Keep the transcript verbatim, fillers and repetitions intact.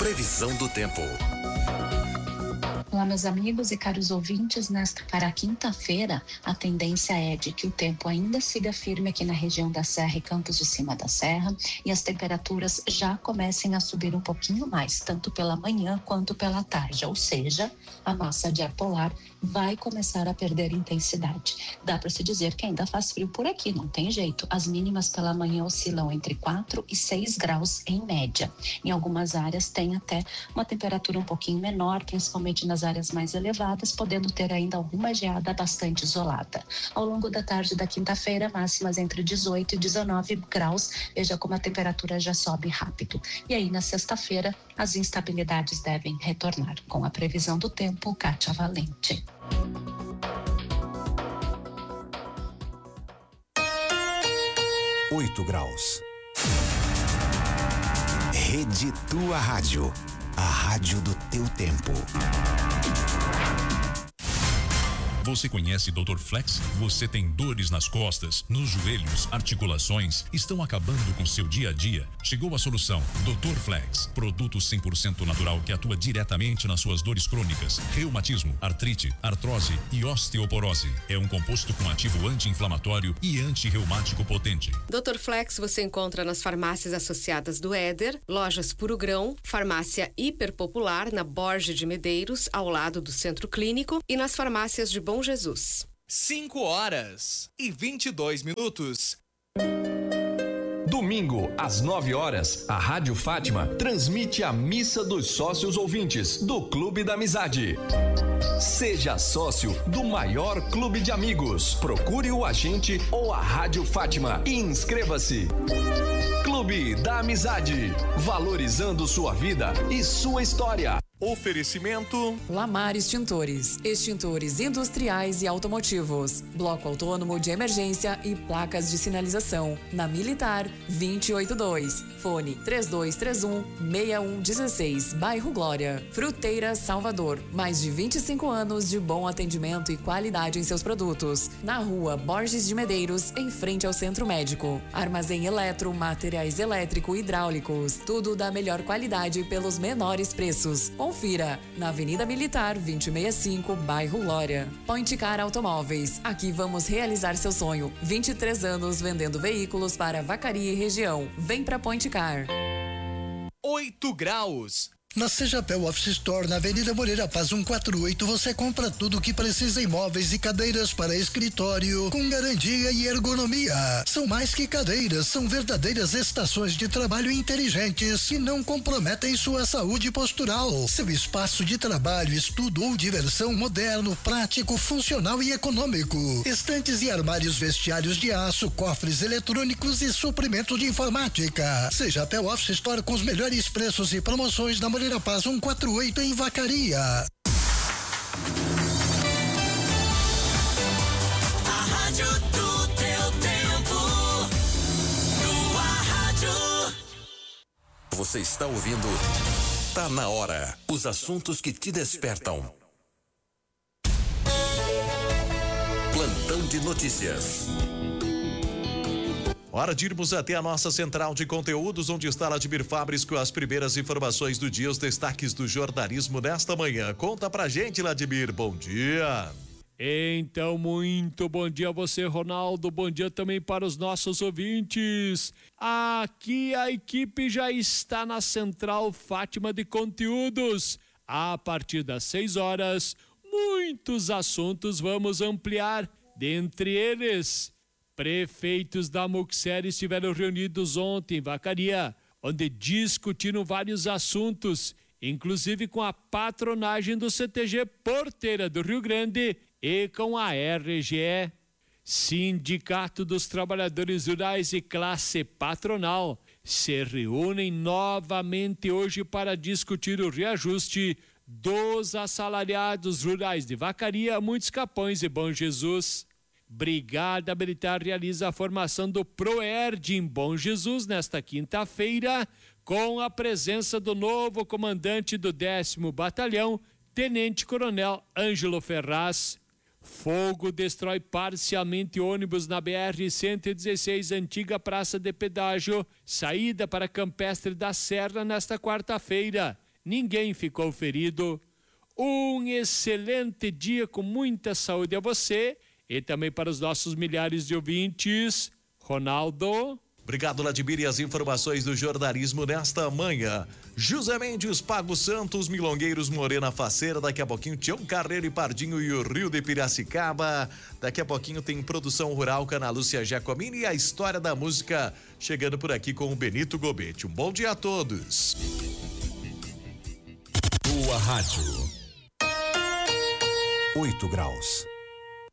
Previsão do tempo. Olá, meus amigos e caros ouvintes, nesta para a quinta-feira, a tendência é de que o tempo ainda siga firme aqui na região da Serra e Campos de Cima da Serra, e as temperaturas já comecem a subir um pouquinho mais, tanto pela manhã quanto pela tarde, ou seja, a massa de ar polar vai começar a perder intensidade. Dá para se dizer que ainda faz frio por aqui, não tem jeito. As mínimas pela manhã oscilam entre quatro e seis graus em média. Em algumas áreas tem até uma temperatura um pouquinho menor, principalmente nas áreas mais elevadas, podendo ter ainda alguma geada bastante isolada. Ao longo da tarde da quinta-feira, máximas entre dezoito e dezenove graus. Veja como a temperatura já sobe rápido. E aí, na sexta-feira, as instabilidades devem retornar. Com a previsão do tempo, Kátia Valente. Oito graus. Rede Tua Rádio. A rádio do teu tempo. Você conhece doutor Flex? Você tem dores nas costas, nos joelhos, articulações, estão acabando com seu dia a dia? Chegou a solução. doutor Flex, produto cem por cento natural que atua diretamente nas suas dores crônicas, reumatismo, artrite, artrose e osteoporose. É um composto com ativo anti-inflamatório e anti-reumático potente. doutor Flex você encontra nas farmácias associadas do Éder, lojas Puro Grão, farmácia Hiperpopular na Borges de Medeiros, ao lado do Centro Clínico, e nas farmácias de Bom Jesus. cinco horas e vinte e dois minutos. Domingo, às nove horas, a Rádio Fátima transmite a Missa dos Sócios Ouvintes do Clube da Amizade. Seja sócio do maior clube de amigos. Procure o agente ou a Rádio Fátima e inscreva-se. Clube da Amizade, valorizando sua vida e sua história. Oferecimento Lamar Extintores, extintores industriais e automotivos, bloco autônomo de emergência e placas de sinalização, na Militar vinte e oito dois, fone três dois três um, seis um um seis, bairro Glória. Fruteira Salvador, mais de vinte e cinco anos de bom atendimento e qualidade em seus produtos, na rua Borges de Medeiros, em frente ao Centro Médico. Armazém Eletro, materiais elétrico e hidráulicos, tudo da melhor qualidade pelos menores preços. Confira, na Avenida Militar vinte e sessenta e cinco, bairro Glória. Point Car Automóveis, aqui vamos realizar seu sonho. vinte e três anos vendendo veículos para Vacaria e região. Vem pra Point Car. oito graus. Na Sejapel Office Store, na Avenida Moreira Paz cento e quarenta e oito, você compra tudo o que precisa em móveis e cadeiras para escritório, com garantia e ergonomia. São mais que cadeiras, são verdadeiras estações de trabalho inteligentes que não comprometem sua saúde postural. Seu espaço de trabalho, estudo ou diversão moderno, prático, funcional e econômico. Estantes e armários vestiários de aço, cofres eletrônicos e suprimentos de informática. Sejapel Office Store com os melhores preços e promoções na Moreira Paz cento e quarenta e oito em Vacaria. A rádio do teu tempo. Tua rádio. Você está ouvindo Tá na Hora. Os assuntos que te despertam. Plantão de notícias. Hora de irmos até a nossa central de conteúdos, onde está Vladimir Fabris com as primeiras informações do dia, os destaques do jornalismo nesta manhã. Conta pra gente, Vladimir, bom dia. Então, muito bom dia a você, Ronaldo, bom dia também para os nossos ouvintes. Aqui a equipe já está na Central Fátima de Conteúdos. A partir das seis horas, muitos assuntos vamos ampliar, dentre eles... Prefeitos da Muxer estiveram reunidos ontem em Vacaria, onde discutiram vários assuntos, inclusive com a patronagem do C T G Porteira do Rio Grande e com a R G E. Sindicato dos Trabalhadores Rurais e Classe Patronal se reúnem novamente hoje para discutir o reajuste dos assalariados rurais de Vacaria, Muitos Capões e Bom Jesus. Brigada Militar realiza a formação do PROERD em Bom Jesus nesta quinta-feira, com a presença do novo comandante do décimo Batalhão, Tenente Coronel Ângelo Ferraz. Fogo destrói parcialmente ônibus na B R cento e dezesseis, antiga praça de pedágio, saída para Campestre da Serra nesta quarta-feira. ninguém ficou ferido. Um excelente dia com muita saúde a você e também para os nossos milhares de ouvintes. Ronaldo. Obrigado, Ladimir, e as informações do jornalismo nesta manhã. José Mendes, Pago Santos, Milongueiros, Morena Faceira, daqui a pouquinho Tião Carreiro e Pardinho e o Rio de Piracicaba. Daqui a pouquinho tem Produção Rural com a Ana Lúcia Giacomini e a história da música chegando por aqui com o Benito Gobete. Um bom dia a todos. Tua rádio. Oito graus.